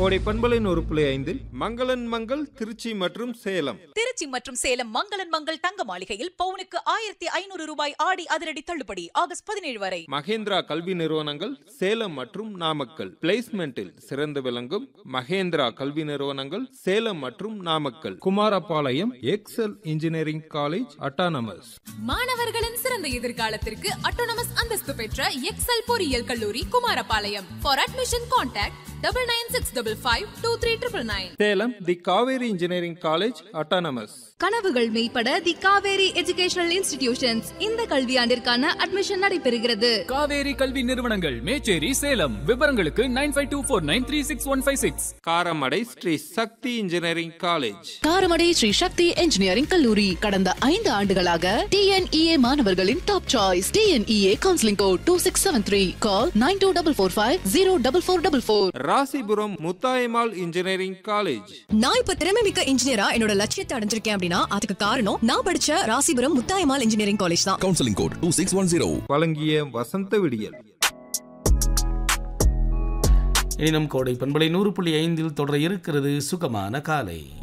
கோடை பண்பலின் 1.5 மங்களன் மங்கள் திருச்சி மற்றும் சேலம். திருச்சி மற்றும் சேலம் மங்களன் மங்கள் தங்க மாளிகையில் பவுனுக்கு 1500 ரூபாய் ஆடி அதிரடி தள்ளுபடி ஆகஸ்ட் 17 வரை. மகேந்திரா கல்வி நிறுவனங்கள் சேலம் மற்றும் நாமக்கல். பிளேஸ்மெண்டில் சிறந்து விளங்கும் மகேந்திரா கல்வி நிறுவனங்கள் சேலம் மற்றும் Namakkal. Kumarapalayam XL engineering college autonomous. மாணவர்களின் சிறந்த எதிர்காலத்திற்கு அட்டானமஸ் அந்தஸ்து பெற்ற எக்ஸல் பொறியியல் கல்லூரி Kumarapalayam. For admission contact 9965523999. Salem the Kaveri engineering college autonomous. கனவுகள் மெய்ப்பட தி காவேரி எஜுகேஷனல் இன்ஸ்டிடியூஷன்ஸ் இந்த கல்வியாண்டிற்கான அட்மிஷன் நடைபெறுகிறது. காவேரி கல்வி நிறுவனங்கள் மேச்சேரி சேலம். விவரங்களுக்கு 9524936156. காரமடை ஸ்ரீ சக்தி இன்ஜினியரிங் காலேஜ். காரமடை ஸ்ரீ சக்தி இன்ஜினியரிங் கல்லூரி கடந்த 5 ஆண்டுகளாக TNEA மாணவர்களின் top choice. TNEA counselling code 2673. கால் 9244044444. Rasipuram Muthayammal engineering college. நான் இப்ப திறமை மிக்க இன்ஜினியரா என்னோட லட்சியத்தை அடைஞ்சிருக்கேன் அப்படின்னா அதுக்கு காரணம் நான் படிச்ச ராசிபுரம் முத்தாயம்மாள் இன்ஜினியரிங் காலேஜ் தான். Counselling code 2610. வழங்கிய வசந்த விடியல். எனினும் கோடை பண்பலை 100.5 தொடர இருக்கிறது சுகமான காலை.